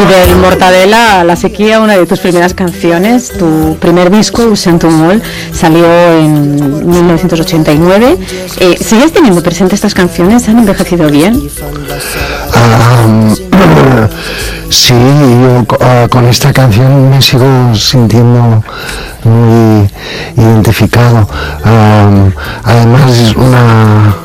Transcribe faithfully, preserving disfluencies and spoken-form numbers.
del Mortadela, La sequía, una de tus primeras canciones, tu primer disco, Usant un Mol, salió en mil novecientos ochenta y nueve. Eh, ¿Sigues teniendo presente estas canciones? ¿Han envejecido bien? Um, sí, yo uh, con esta canción me sigo sintiendo muy identificado. Um, además es una